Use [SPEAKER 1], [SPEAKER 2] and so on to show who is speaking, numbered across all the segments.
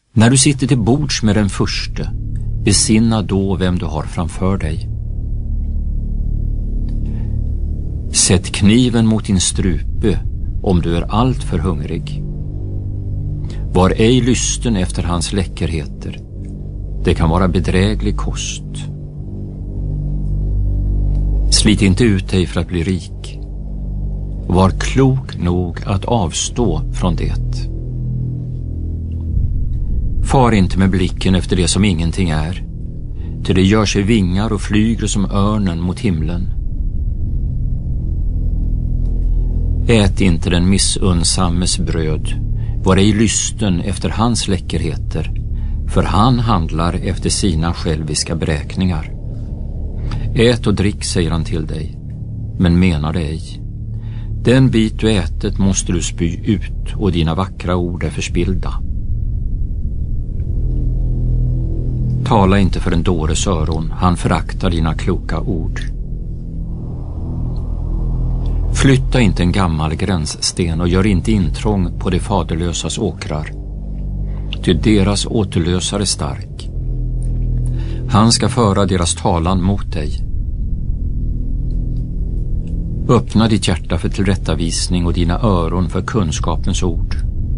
[SPEAKER 1] När du sitter till bords med den förste, besinna då vem du har framför dig. Sätt kniven mot din strupe om du är allt för hungrig. Var ej lysten efter hans läckerheter. Det kan vara bedräglig kost. Slit inte ut dig för att bli rik. Var klok nog att avstå från det. Far inte med blicken efter det som ingenting är, till det gör sig vingar och flyger som örnen mot himlen. Ät inte den missunnsammes bröd, var ej lysten efter hans läckerheter, för han handlar efter sina själviska beräkningar. Ät och drick, säger han till dig, men menar det ej. Den bit du ätit måste du spy ut, och dina vackra ord är förspillda. Tala inte för en dåres öron, han föraktar dina kloka ord. Flytta inte en gammal gränssten och gör inte intrång på de faderlösas åkrar, ty deras återlösare stark. Han ska föra deras talan mot dig. Öppna ditt hjärta för tillrättavisning och dina öron för kunskapens ord.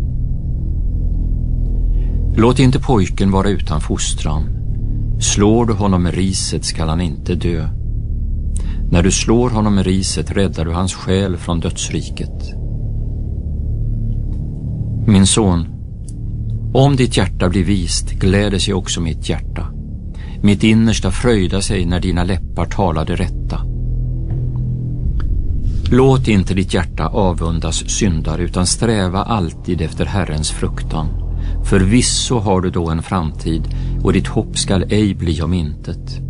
[SPEAKER 1] Låt inte pojken vara utan fostran. Slår du honom med riset skall han inte dö. När du slår honom med riset räddar du hans själ från dödsriket. Min son, om ditt hjärta blir vist gläder sig också mitt hjärta. Mitt innersta fröjdar sig när dina läppar talar det rätta. Låt inte ditt hjärta avundas syndare utan sträva alltid efter Herrens fruktan. Förvisso har du då en framtid och ditt hopp skall ej bli om intet.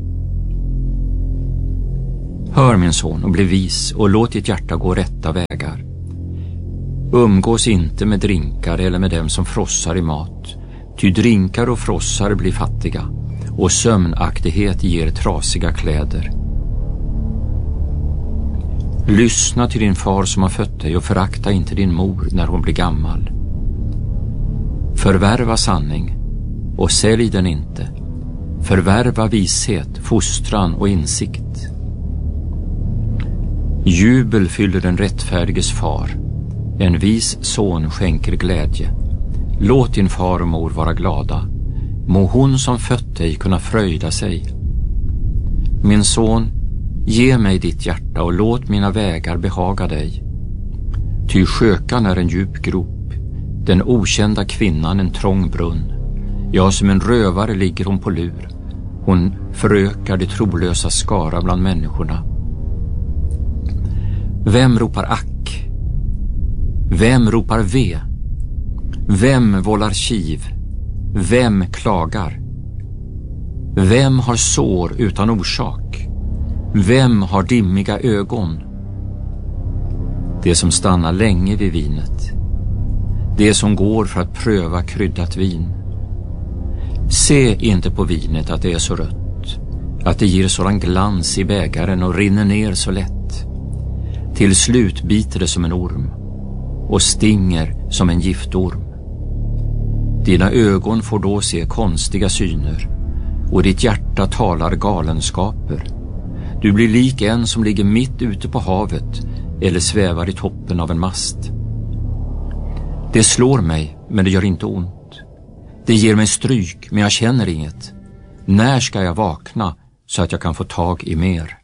[SPEAKER 1] Hör min son och bli vis och låt ditt hjärta gå rätta vägar. Umgås inte med drinkar eller med dem som frossar i mat, ty drinkar och frossar blir fattiga och sömnaktighet ger trasiga kläder. Lyssna till din far som har fött dig och förakta inte din mor när hon blir gammal. Förvärva sanning och sälj den inte. Förvärva vishet, fostran och insikt. Jubel fyller den rättfärdiges far. En vis son skänker glädje. Låt din far och mor vara glada. Må hon som fött dig kunna fröjda sig. Min son, ge mig ditt hjärta och låt mina vägar behaga dig. Ty skökan är en djup grop, den okända kvinnan en trång brunn. Ja, som en rövare ligger hon på lur. Hon förökar det trolösa skara bland människorna. Vem ropar ack? Vem ropar ve? Vem vållar kiv? Vem klagar? Vem har sår utan orsak? Vem har dimmiga ögon? Det som stannar länge vid vinet. Det som går för att pröva kryddat vin. Se inte på vinet att det är så rött, att det ger sådan glans i bägaren och rinner ner så lätt. Till slut biter det som en orm och stinger som en giftorm. Dina ögon får då se konstiga syner och ditt hjärta talar galenskaper. Du blir lik en som ligger mitt ute på havet eller svävar i toppen av en mast. Det slår mig, men det gör inte ont. Det ger mig stryk, men jag känner inget. När ska jag vakna så att jag kan få tag i mer?